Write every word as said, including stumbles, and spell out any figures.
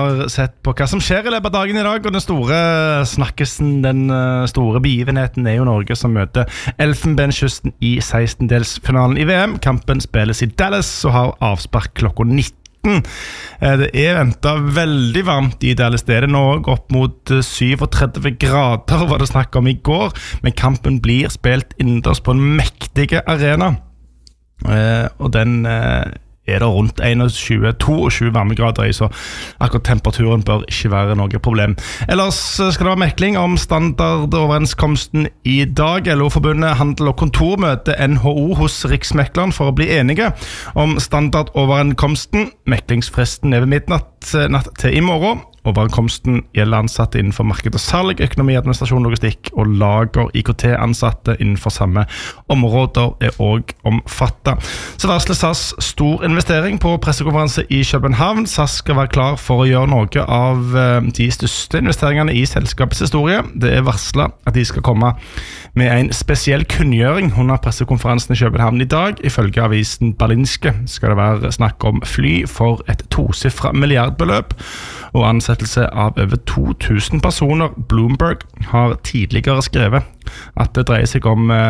har sett på hva som skjer I løpet av dagen I dag, og den store snakkesen, den store begivenheten er jo Norge som møter Elfenbenskysten I sekstendelsfinalen I V M. Kampen spilles I Dallas og har avspark klokka nitten. Det er ventet veldig varmt I Dallas. Det er det nå opp mot syvogtretti grader, var det snakk om I går, men kampen blir spilt innendørs på en mektig arena. Og den er det rundt tjueen tjueto varmegrader I, så akkurat temperaturen bør ikke være noe problem. Ellers skal det være mekling om standardoverenskomsten I dag. L O-forbundet Handel og Kontor møter N H O hos Riksmekleren for å bli enige om standardoverenskomsten. Meklingsfristen er ved midnatt natt til I morgen. Overenskomsten gjelder ansatte innenfor marked og salg, økonomi, administrasjon, logistikk og lager. I K T-ansatte innenfor samme områder er også omfattet. Så varsler SAS stor investering på pressekonferanse I København. SAS skal være klar for å gjøre noe av de største investeringene I selskapets historie. Det er varslet at de skal komme med en spesiell kunngjøring under pressekonferansen I København I dag. Ifølge avisen Berlingske skal det være snakk om fly for et tosiffret milliardbeløp og ansettelse av over to tusen personer. Bloomberg har tidligere skrevet at det dreier seg om